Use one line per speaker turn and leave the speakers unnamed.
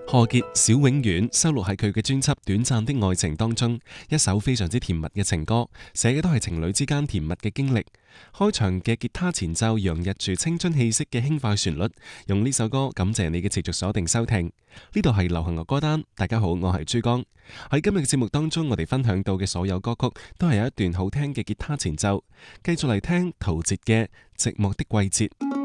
何潔小永遠收錄喺佢嘅專輯《短暫的愛情》當中，一首非常之甜蜜嘅情歌，寫嘅都係情侶之間甜蜜嘅經歷。開場嘅吉他前奏洋溢住青春氣息嘅輕快旋律，用呢首歌感謝你嘅持續鎖定收聽。呢度係流行樂歌單，大家好，我係珠江。喺今日嘅節目當中，我哋分享到嘅所有歌曲都係有一段好聽嘅吉他前奏。繼續嚟聽陶喆嘅《寂寞的季節》。